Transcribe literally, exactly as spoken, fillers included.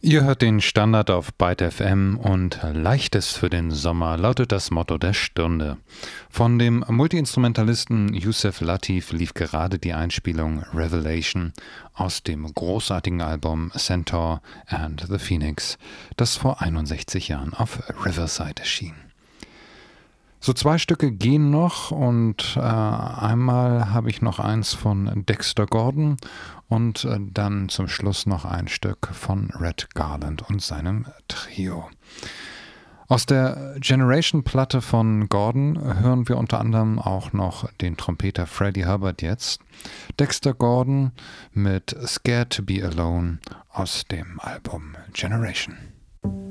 Ihr hört den Standard auf Byte F M und Leichtes für den Sommer lautet das Motto der Stunde. Von dem Multiinstrumentalisten Yusef Lateef lief gerade die Einspielung Revelation aus dem großartigen Album Centaur and the Phoenix, das vor einundsechzig Jahren auf Riverside erschien. So zwei Stücke gehen noch und äh, einmal habe ich noch eins von Dexter Gordon und äh, dann zum Schluss noch ein Stück von Red Garland und seinem Trio. Aus der Generation-Platte von Gordon hören wir unter anderem auch noch den Trompeter Freddie Hubbard jetzt. Dexter Gordon mit Scared to be Alone aus dem Album Generation.